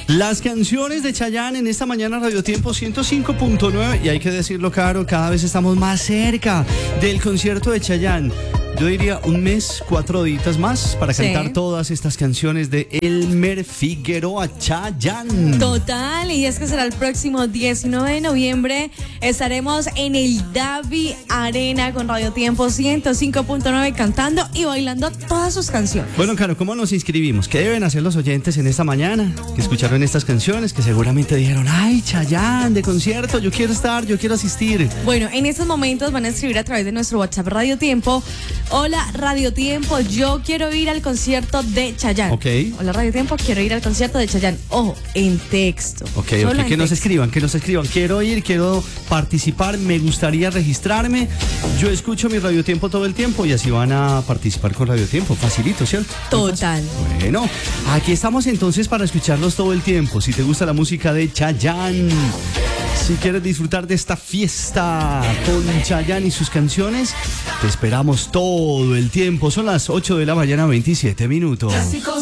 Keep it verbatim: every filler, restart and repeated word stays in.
Las canciones de Chayanne en esta mañana Radio Tiempo ciento cinco punto nueve. Y hay que decirlo, Caro, cada vez estamos más cerca del concierto de Chayanne. Yo diría un mes, cuatro días más para Sí. cantar todas estas canciones de Elmer Figueroa Chayanne. Total, y es que será el próximo diecinueve de noviembre. Estaremos en el Davi Arena con Radio Tiempo ciento cinco punto nueve cantando y bailando todas sus canciones. Bueno, Caro, ¿cómo nos inscribimos? ¿Qué deben hacer los oyentes en esta mañana? Que escucharon estas canciones, que seguramente dijeron, ay, Chayanne, de concierto, yo quiero estar, yo quiero asistir. Bueno, en estos momentos van a escribir a través de nuestro WhatsApp Radio Tiempo. Hola Radio Tiempo, yo quiero ir al concierto de Chayanne. Ok. Hola Radio Tiempo, quiero ir al concierto de Chayanne. Ojo, en texto. Ok, Solo ok, en que nos texto. escriban, que nos escriban. Quiero ir, quiero participar, me gustaría registrarme. Yo escucho mi Radio Tiempo todo el tiempo y así van a participar con Radio Tiempo. Facilito, ¿cierto? Total. Bueno, aquí estamos entonces para escucharlos todo el tiempo. Si te gusta la música de Chayanne, si quieres disfrutar de esta fiesta con Chayanne y sus canciones, te esperamos todo el tiempo. Son las ocho de la mañana, veintisiete minutos.